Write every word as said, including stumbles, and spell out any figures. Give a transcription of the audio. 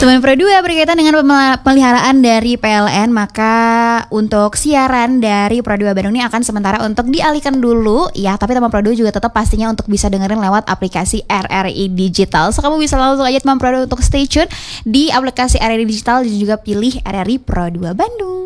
Sobat Pro dua, berkaitan dengan pemeliharaan dari P L N, maka untuk siaran dari Pro dua Bandung ini akan sementara untuk dialihkan dulu ya. Tapi teman Pro dua juga tetap pastinya untuk bisa dengerin lewat aplikasi R R I Digital. So kamu bisa langsung aja teman Pro dua untuk stay tune di aplikasi R R I Digital dan juga pilih R R I Pro dua Bandung.